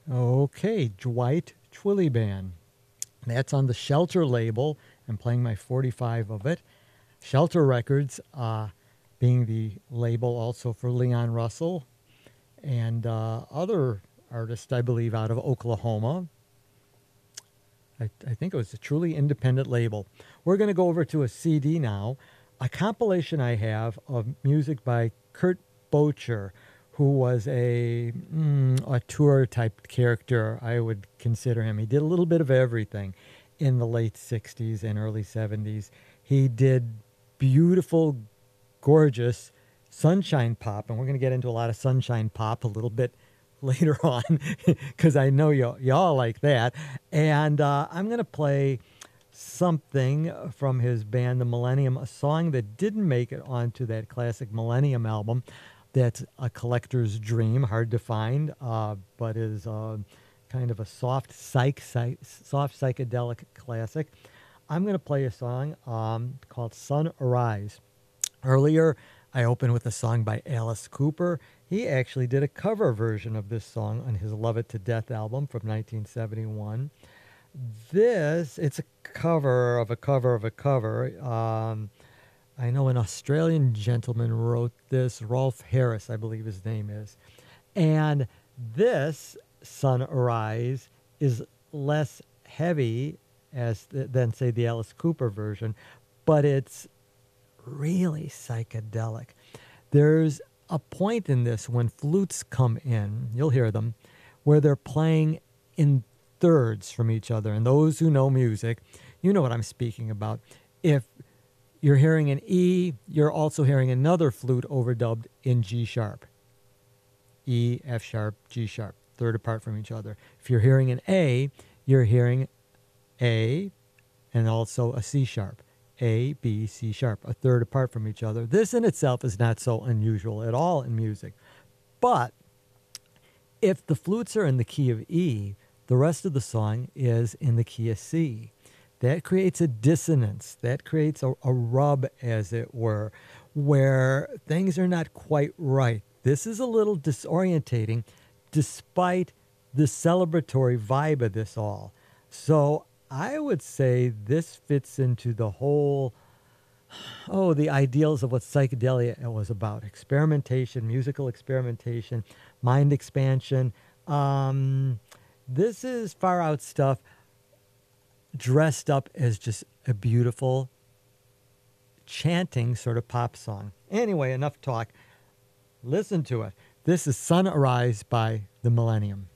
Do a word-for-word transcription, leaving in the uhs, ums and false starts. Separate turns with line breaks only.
Okay, Dwight Twilley Band. That's on the Shelter label. I'm playing my forty-five of it. Shelter Records uh, being the label also for Leon Russell and uh, other artists, I believe, out of Oklahoma. I, I think it was a truly independent label. We're going to go over to a C D now, a compilation I have of music by Kurt Bocher, who was a mm, auteur type character, I would consider him. He did a little bit of everything in the late sixties and early seventies. He did beautiful, gorgeous sunshine pop, and we're going to get into a lot of sunshine pop a little bit later on because I know y- y'all like that. And uh, I'm going to play something from his band, The Millennium, a song that didn't make it onto that classic Millennium album. That's a collector's dream, hard to find, uh, but is uh, kind of a soft psych, psych, soft psychedelic classic. I'm going to play a song um, called Sun Arise. Earlier, I opened with a song by Alice Cooper. He actually did a cover version of this song on his Love It to Death album from nineteen seventy-one. This, it's a cover of a cover of a cover. Um, I know an Australian gentleman wrote this, Rolf Harris, I believe his name is. And this, Sun Arise, is less heavy as th- than, say, the Alice Cooper version, but it's really psychedelic. There's a point in this when flutes come in, you'll hear them, where they're playing in thirds from each other. And those who know music, you know what I'm speaking about. If you're hearing an E, you're also hearing another flute overdubbed in G sharp. E, F sharp, G sharp, third apart from each other. If you're hearing an A, you're hearing A and also a C sharp. A, B, C sharp, a third apart from each other. This in itself is not so unusual at all in music. But if the flutes are in the key of E, the rest of the song is in the key of C. That creates a dissonance. That creates a, a rub, as it were, where things are not quite right. This is a little disorientating despite the celebratory vibe of this all. So I would say this fits into the whole, oh, the ideals of what psychedelia was about. Experimentation, musical experimentation, mind expansion. Um, this is far out stuff dressed up as just a beautiful chanting sort of pop song. Anyway, enough talk. Listen to it. This is Sun Arise by The Millennium.